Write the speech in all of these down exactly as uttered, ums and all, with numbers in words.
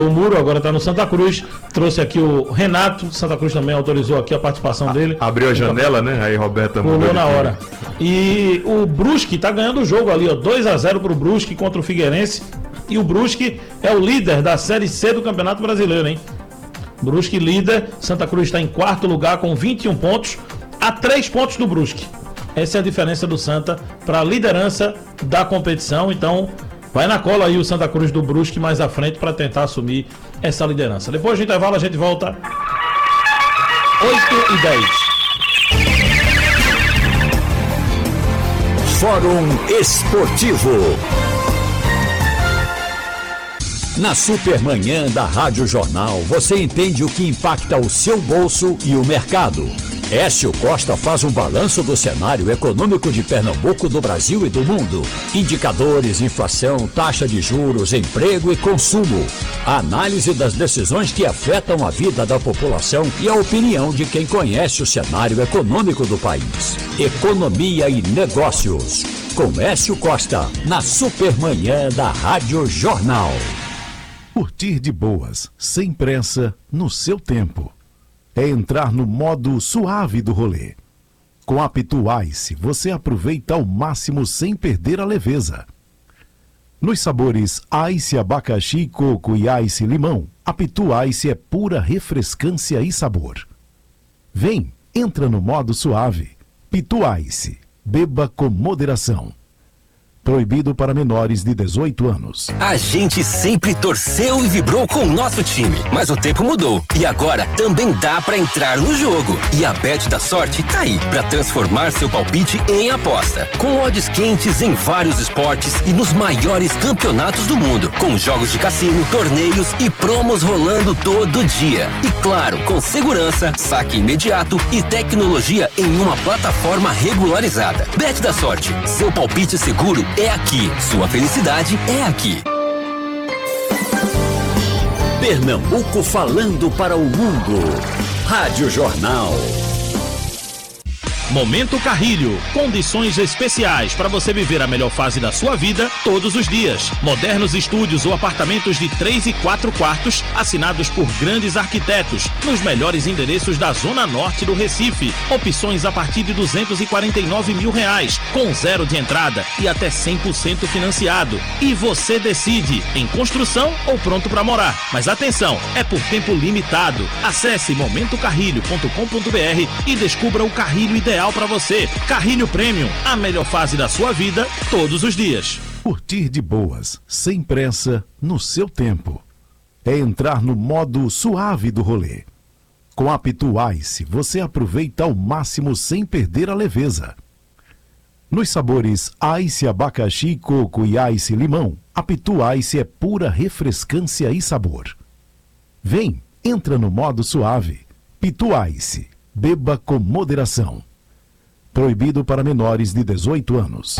O Muro agora está no Santa Cruz, trouxe aqui o Renato, Santa Cruz também autorizou aqui a participação a, dele. Abriu a janela, né? Aí Roberta pulou na hora. E o Brusque está ganhando o jogo ali, ó, dois a zero para o Brusque contra o Figueirense. E o Brusque é o líder da Série C do Campeonato Brasileiro, hein? Brusque líder, Santa Cruz está em quarto lugar com vinte e um pontos, a três pontos do Brusque. Essa é a diferença do Santa para a liderança da competição, então... Vai na cola aí o Santa Cruz do Brusque mais à frente para tentar assumir essa liderança. Depois do intervalo a gente volta oito e dez. Fórum Esportivo. Na Supermanhã da Rádio Jornal, você entende o que impacta o seu bolso e o mercado. Écio Costa faz um balanço do cenário econômico de Pernambuco, do Brasil e do mundo. Indicadores, inflação, taxa de juros, emprego e consumo. A análise das decisões que afetam a vida da população e a opinião de quem conhece o cenário econômico do país. Economia e negócios. Com Écio Costa, na Supermanhã da Rádio Jornal. Curtir de boas, sem pressa, no seu tempo. É entrar no modo suave do rolê. Com a Pitu Ice, você aproveita ao máximo sem perder a leveza. Nos sabores Ice, abacaxi, coco e Ice limão, a Pitu Ice é pura refrescância e sabor. Vem, entra no modo suave. Pitu Ice, beba com moderação. Proibido para menores de dezoito anos. A gente sempre torceu e vibrou com o nosso time, mas o tempo mudou. E agora também dá pra entrar no jogo. E a Bet da Sorte tá aí pra transformar seu palpite em aposta. Com odds quentes em vários esportes e nos maiores campeonatos do mundo. Com jogos de cassino, torneios e promos rolando todo dia. E claro, com segurança, saque imediato e tecnologia em uma plataforma regularizada. Bet da Sorte, seu palpite seguro é aqui. Sua felicidade é aqui. Pernambuco falando para o mundo. Rádio Jornal. Momento Carrilho. Condições especiais para você viver a melhor fase da sua vida todos os dias. Modernos estúdios ou apartamentos de três e quatro quartos, assinados por grandes arquitetos, nos melhores endereços da Zona Norte do Recife. Opções a partir de duzentos e quarenta e nove mil reais, com zero de entrada e até cem por cento financiado. E você decide, em construção ou pronto para morar. Mas atenção, é por tempo limitado. Acesse momento carrilho ponto com ponto br e descubra o carrilho ideal para você. Carrilho Premium, a melhor fase da sua vida todos os dias. Curtir de boas, sem pressa, no seu tempo. É entrar no modo suave do rolê. Com a Pitu Ice, você aproveita ao máximo sem perder a leveza. Nos sabores Ice, abacaxi, coco e Ice limão, a Pitu Ice é pura refrescância e sabor. Vem, entra no modo suave. Pitu Ice, beba com moderação. Proibido para menores de dezoito anos.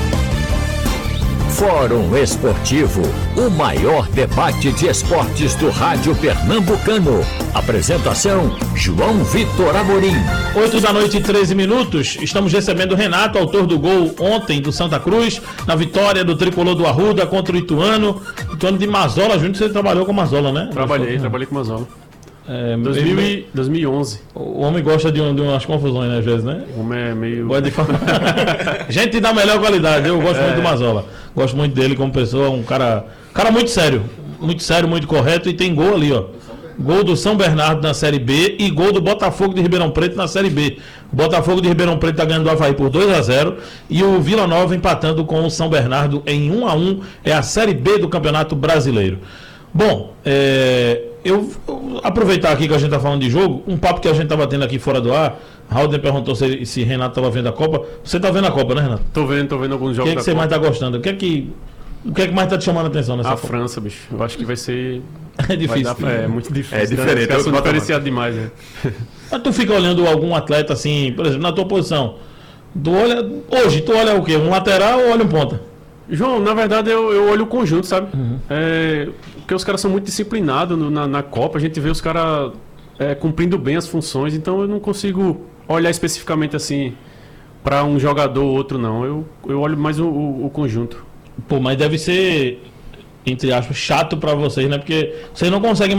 Fórum Esportivo, o maior debate de esportes do rádio pernambucano. Apresentação, João Vitor Amorim. oito da noite e treze minutos, estamos recebendo o Renato, autor do gol ontem do Santa Cruz, na vitória do tricolor do Arruda contra o Ituano. Ituano de Mazola, junto você trabalhou com Mazola, né? Trabalhei, trabalhei com Mazola. É, dois mil e, dois mil e onze. O homem gosta de, um, de umas confusões, né, às vezes, né? O homem é meio... De... Gente da melhor qualidade, eu gosto é. muito do Mazola. Gosto muito dele como pessoa, um cara, cara muito sério. Muito sério, muito correto, e tem gol ali, ó. Gol do São Bernardo na Série B e gol do Botafogo de Ribeirão Preto na Série B. O Botafogo de Ribeirão Preto está ganhando do Avaí por dois a zero e o Vila Nova empatando com o São Bernardo em um a um. É a Série B do Campeonato Brasileiro. Bom, é... Eu vou aproveitar aqui que a gente está falando de jogo, um papo que a gente estava tendo aqui fora do ar. Raul perguntou se, se Renato estava vendo a Copa. Você está vendo a Copa, né, Renato? Tô vendo, tô vendo alguns jogos. O que, é que você Copa. mais está gostando? O que é que, o que, é que mais está te chamando a atenção nessa a Copa? A França, bicho. Eu acho que vai ser... É difícil. Dar, é muito difícil. É diferente. Né? É diferenciado demais, né? Mas tu fica olhando algum atleta assim, por exemplo, na tua posição. Tu olha, hoje, tu olha o quê? Um lateral ou olha um ponta? João, na verdade eu, eu olho o conjunto, sabe? Uhum. É, porque os caras são muito disciplinados no, na, na Copa, a gente vê os caras é, cumprindo bem as funções, então eu não consigo olhar especificamente assim para um jogador ou outro, não. Eu, eu olho mais o, o, o conjunto. Pô, mas deve ser, entre aspas, chato para vocês, né? Porque vocês não conseguem